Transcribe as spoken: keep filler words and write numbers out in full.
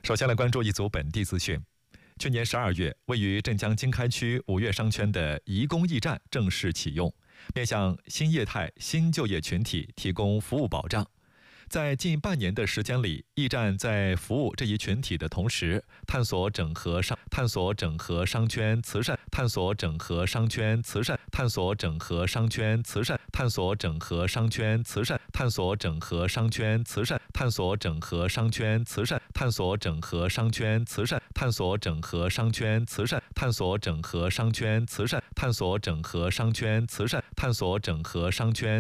首先来关注一组本地资讯。去年十二月，位于镇江经开区五月商圈的移工驿站正式启用，面向新业态、新就业群体提供服务保障。在近半年的时间里，驿站在服务这一群体的同时，探索整合商探索整合商圈慈善探索整合商圈慈善探索整合商圈慈善探索整合商圈慈善探索整合商圈慈善探索整合商圈慈善探索整合商圈慈善探索整合商圈慈善探索整合商圈慈善探索整合商圈慈善探索整合商圈